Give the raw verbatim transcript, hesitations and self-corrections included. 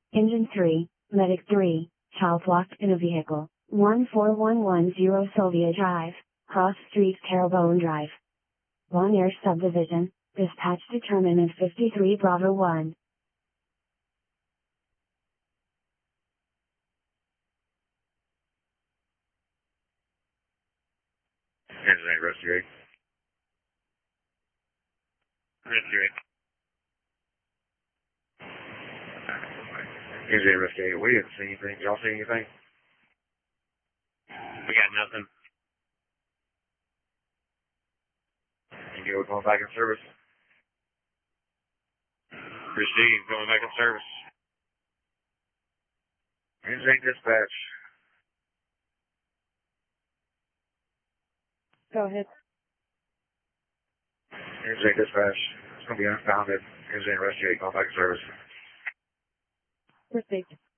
Engine three, Medic three, child locked in a vehicle, one four one one zero Sylvia Drive, Cross Street, Terrebonne Drive. Bon Air Subdivision, dispatch determinant fifty-three Bravo one. Engine investigate. Investigate. Engine investigate. We didn't see anything. Y'all see anything? We got nothing. You go going back in service. Receive, going back in service. Engine dispatch. Go ahead. Engine dispatch. It's going to be unfounded. Engine investigate, going back in service. Received.